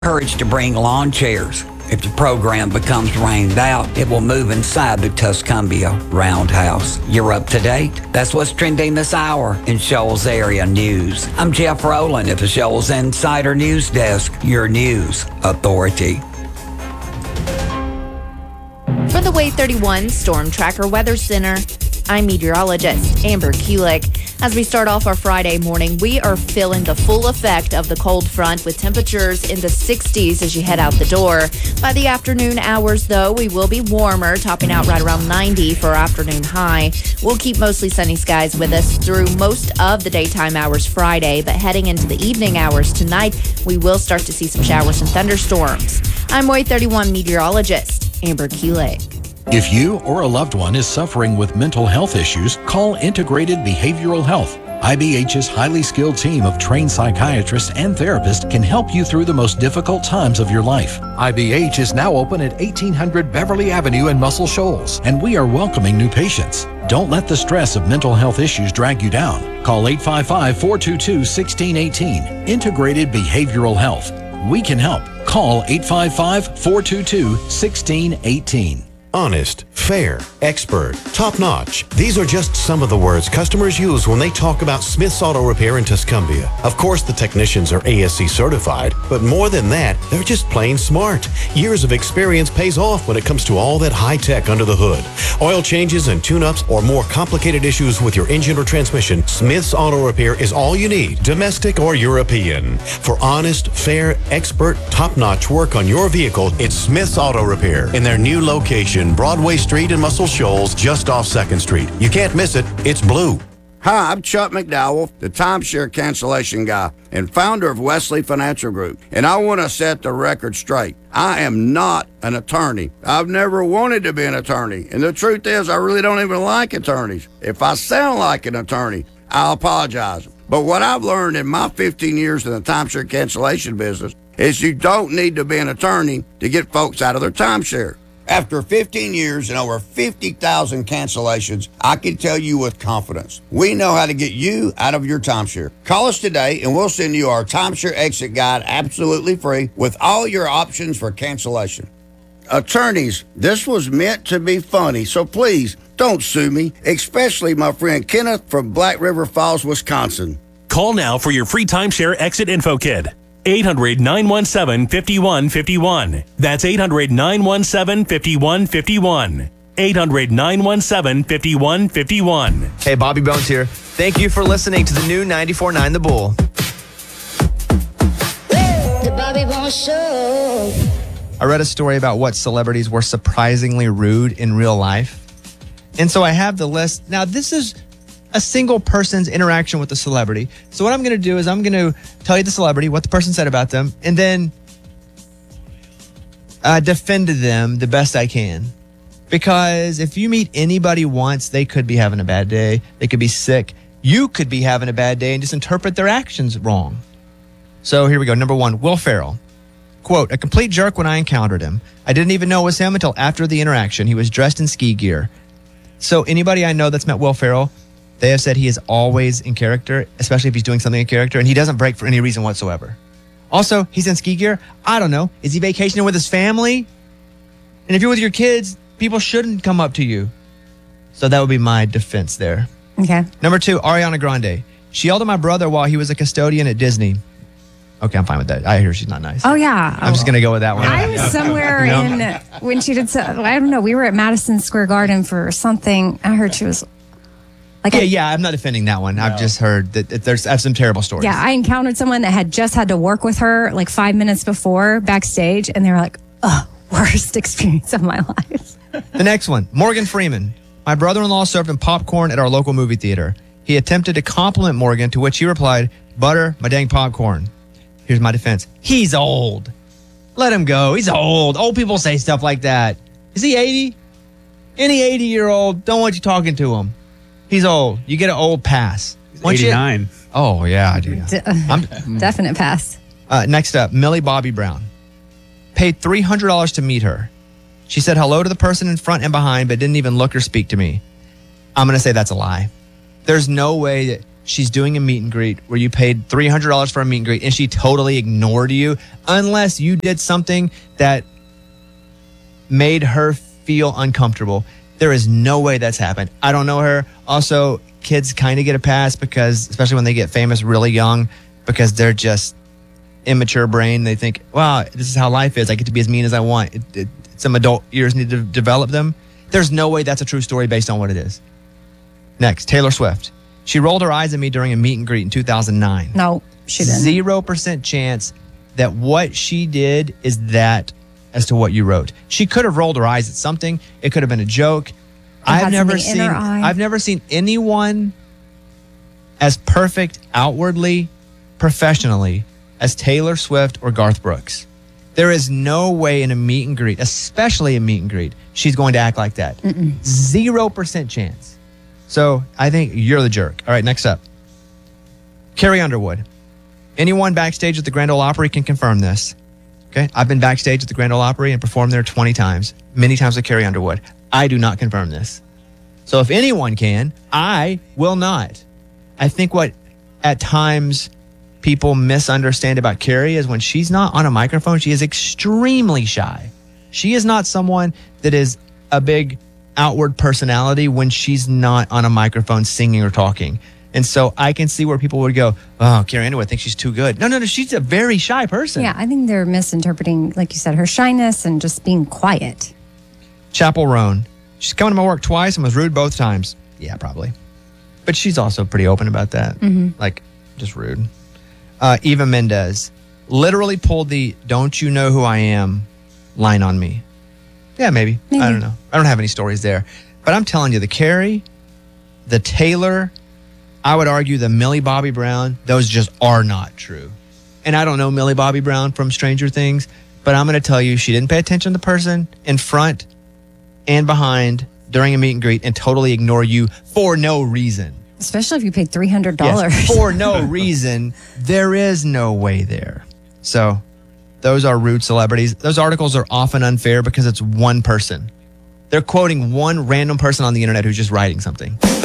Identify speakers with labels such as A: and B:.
A: Encouraged to bring lawn chairs. If the program becomes rained out, it will move inside the Tuscumbia Roundhouse. You're up to date? That's what's trending this hour in Shoals Area News. I'm Jeff Rowland at the Shoals Insider News Desk, your news authority.
B: For the Wave 31 Storm Tracker Weather Center, I'm meteorologist Amber Kulik. As we start off our Friday morning, we are feeling the full effect of the cold front with temperatures in the 60s as you head out the door. By the afternoon hours, though, we will be warmer, topping out right around 90 for our afternoon high. We'll keep mostly sunny skies with us through most of the daytime hours Friday, but heading into the evening hours tonight, we will start to see some showers and thunderstorms. I'm Wave 31 meteorologist Amber Kulik.
C: If you or a loved one is suffering with mental health issues, call Integrated Behavioral Health. IBH's highly skilled team of trained psychiatrists and therapists can help you through the most difficult times of your life. IBH is now open at 1800 Beverly Avenue in Muscle Shoals, and we are welcoming new patients. Don't let the stress of mental health issues drag you down. Call 855-422-1618. Integrated Behavioral Health. We can help. Call 855-422-1618.
D: Honest, fair, expert, top-notch. These are just some of the words customers use when they talk about Smith's Auto Repair in Tuscumbia. Of course, the technicians are ASC certified, but more than that, they're just plain smart. Years of experience pays off when it comes to all that high-tech under the hood. Oil changes and tune-ups or more complicated issues with your engine or transmission, Smith's Auto Repair is all you need, domestic or European. For honest, fair, expert, top-notch work on your vehicle, it's Smith's Auto Repair in their new location, Broadway Street in Muscle Shoals, just off 2nd Street. You can't miss it. It's blue.
E: Hi, I'm Chuck McDowell, the timeshare cancellation guy and founder of Wesley Financial Group. And I want to set the record straight. I am not an attorney. I've never wanted to be an attorney. And the truth is, I really don't even like attorneys. If I sound like an attorney, I'll apologize. But what I've learned in my 15 years in the timeshare cancellation business is you don't need to be an attorney to get folks out of their timeshare. After 15 years and over 50,000 cancellations, I can tell you with confidence, we know how to get you out of your timeshare. Call us today and we'll send you our timeshare exit guide absolutely free with all your options for cancellation. Attorneys, this was meant to be funny, so please don't sue me, especially my friend Kenneth from Black River Falls, Wisconsin.
F: Call now for your free timeshare exit info kit. 800-917-5151. That's 800-917-5151. 800-917-5151.
G: Hey, Bobby Bones here. Thank you for listening to the new 94.9 The Bull.
H: The Bobby Bones Show.
G: I read a story about what celebrities were surprisingly rude in real life. And so I have the list. Now, this is a single person's interaction with the celebrity. So what I'm going to do is I'm going to tell you the celebrity, what the person said about them, and then defend them the best I can. Because if you meet anybody once, they could be having a bad day. They could be sick. You could be having a bad day and just interpret their actions wrong. So here we go. Number 1, Will Ferrell. Quote, a complete jerk when I encountered him. I didn't even know it was him until after the interaction. He was dressed in ski gear. So anybody I know that's met Will Ferrell, they have said he is always in character, especially if he's doing something in character, and he doesn't break for any reason whatsoever. Also, he's in ski gear. I don't know. Is he vacationing with his family? And if you're with your kids, people shouldn't come up to you. So that would be my defense there.
I: Okay.
G: Number 2, Ariana Grande. She yelled at my brother while he was a custodian at Disney. Okay, I'm fine with that. I hear she's not nice.
I: Oh, yeah.
G: I'm just going to go with that one.
I: I was somewhere when she did, I don't know, we were at Madison Square Garden for something. I heard she was like...
G: I'm not defending that one. No. I've just heard that I have some terrible stories.
I: Yeah, I encountered someone that had just had to work with her like 5 minutes before backstage, and they were like, worst experience of my life.
G: The next one, Morgan Freeman. My brother-in-law served him popcorn at our local movie theater. He attempted to compliment Morgan, to which he replied, butter my dang popcorn. Here's my defense. He's old. Let him go. He's old. Old people say stuff like that. Is he 80? Any 80-year-old, don't want you talking to him. He's old. You get an old pass.
J: He's 89.
G: Oh, yeah, I do.
I: Definite pass.
G: Next up, Millie Bobby Brown. Paid $300 to meet her. She said hello to the person in front and behind, but didn't even look or speak to me. I'm going to say that's a lie. There's no way that she's doing a meet and greet where you paid $300 for a meet and greet and she totally ignored you unless you did something that made her feel uncomfortable. There is no way that's happened. I don't know her. Also, kids kind of get a pass because, especially when they get famous really young, because they're just immature brain. They think, wow, this is how life is. I get to be as mean as I want. Some adult ears need to develop them. There's no way that's a true story based on what it is. Next, Taylor Swift. She rolled her eyes at me during a meet and greet in 2009.
I: No, she didn't.
G: 0% chance that what she did is that as to what you wrote. She could have rolled her eyes at something. It could have been a joke. I've never seen anyone as perfect outwardly, professionally as Taylor Swift or Garth Brooks. There is no way in a meet and greet, especially a meet and greet, she's going to act like that. 0% chance. So I think you're the jerk. All right, next up. Carrie Underwood. Anyone backstage at the Grand Ole Opry can confirm this. Okay, I've been backstage at the Grand Ole Opry and performed there 20 times, many times with Carrie Underwood. I do not confirm this. So if anyone can, I will not. I think what at times people misunderstand about Carrie is when she's not on a microphone, she is extremely shy. She is not someone that is a big outward personality when she's not on a microphone singing or talking. And so I can see where people would go, oh, Carrie Underwood thinks she's too good. No, she's a very shy person.
I: Yeah, I think they're misinterpreting, like you said, her shyness and just being quiet.
G: Chapel Roan. She's come to my work twice and was rude both times. Yeah, probably. But she's also pretty open about that. Like, just rude. Eva Mendes. Literally pulled the "don't you know who I am" line on me. Yeah, maybe. I don't know. I don't have any stories there. But I'm telling you, the Carrie, the Taylor, I would argue the Millie Bobby Brown, those just are not true. And I don't know Millie Bobby Brown from Stranger Things, but I'm going to tell you, she didn't pay attention to the person in front and behind during a meet and greet and totally ignore you for no reason.
I: Especially if you paid $300.
G: Yes, for no reason. There is no way there. So those are rude celebrities. Those articles are often unfair because it's one person. They're quoting one random person on the internet who's just writing something.